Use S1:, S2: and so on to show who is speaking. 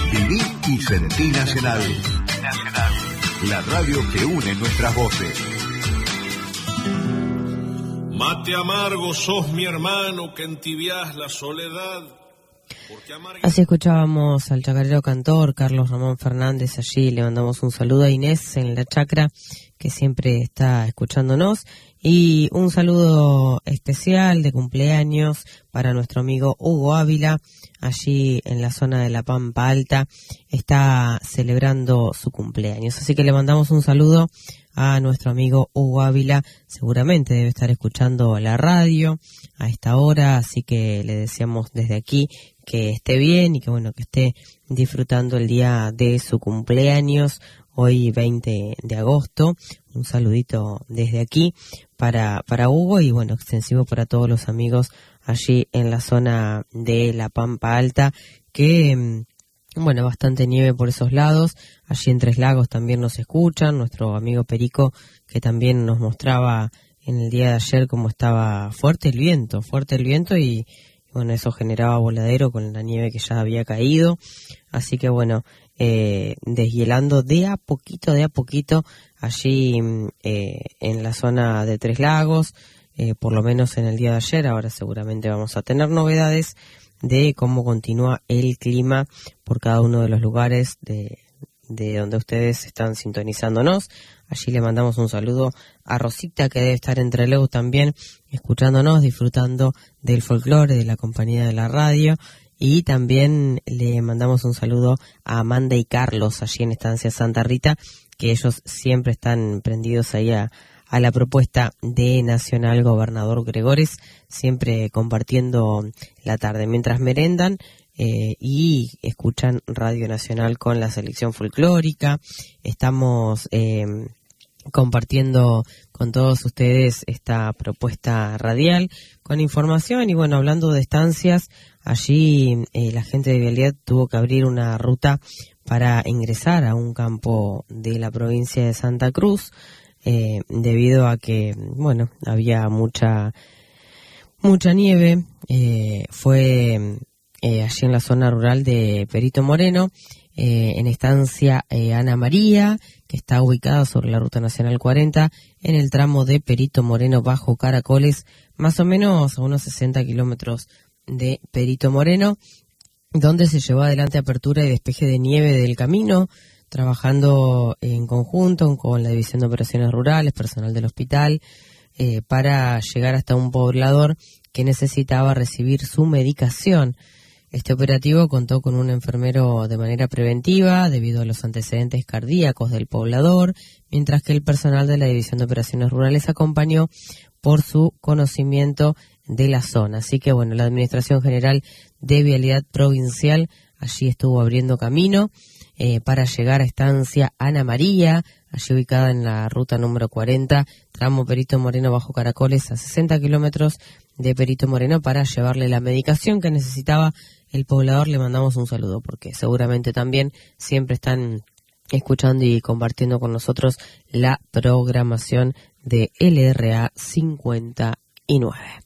S1: Viví y sentí Nacional. La radio que une nuestras voces.
S2: Mate amargo, sos mi hermano, que entibias la soledad.
S3: Así escuchábamos al chacarero cantor Carlos Ramón Fernández. Allí le mandamos un saludo a Inés en la chacra, que siempre está escuchándonos, y un saludo especial de cumpleaños para nuestro amigo Hugo Ávila, allí en la zona de la Pampa Alta. Está celebrando su cumpleaños, así que le mandamos un saludo a nuestro amigo Hugo Ávila. Seguramente debe estar escuchando la radio a esta hora, así que le deseamos desde aquí que esté bien y que bueno, que esté disfrutando el día de su cumpleaños, hoy 20 de agosto. Un saludito desde aquí para Hugo y bueno, extensivo para todos los amigos allí en la zona de la Pampa Alta, que bueno, bastante nieve por esos lados. Allí en Tres Lagos también nos escuchan, nuestro amigo Perico, que también nos mostraba en el día de ayer cómo estaba fuerte el viento y bueno, eso generaba voladero con la nieve que ya había caído. Así que bueno, deshielando de a poquito allí en la zona de Tres Lagos, por lo menos en el día de ayer. Ahora seguramente vamos a tener novedades de cómo continúa el clima por cada uno de los lugares de donde ustedes están sintonizándonos. Allí le mandamos un saludo a Rosita, que debe estar en Trelew también, escuchándonos, disfrutando del folclore, de la compañía de la radio. Y también le mandamos un saludo a Amanda y Carlos, allí en Estancia Santa Rita, que ellos siempre están prendidos ahí a la propuesta de Nacional Gobernador Gregores, siempre compartiendo la tarde mientras merendan y escuchan Radio Nacional con la selección folclórica. Estamos compartiendo con todos ustedes esta propuesta radial con información y bueno, hablando de estancias, allí la gente de Vialidad tuvo que abrir una ruta para ingresar a un campo de la provincia de Santa Cruz, debido a que, bueno, había mucha nieve. Fue allí en la zona rural de Perito Moreno, en estancia Ana María, que está ubicada sobre la Ruta Nacional 40, en el tramo de Perito Moreno bajo Caracoles, más o menos a unos 60 kilómetros de Perito Moreno, donde se llevó adelante apertura y despeje de nieve del camino, trabajando en conjunto con la División de Operaciones Rurales, personal del hospital, para llegar hasta un poblador que necesitaba recibir su medicación. Este operativo contó con un enfermero de manera preventiva debido a los antecedentes cardíacos del poblador, mientras que el personal de la División de Operaciones Rurales acompañó por su conocimiento de la zona. Así que bueno, la Administración General de Vialidad Provincial allí estuvo abriendo camino para llegar a estancia Ana María, allí ubicada en la ruta número 40, tramo Perito Moreno bajo Caracoles, a 60 kilómetros de Perito Moreno, para llevarle la medicación que necesitaba el poblador. Le mandamos un saludo porque seguramente también siempre están escuchando y compartiendo con nosotros la programación de LRA 59.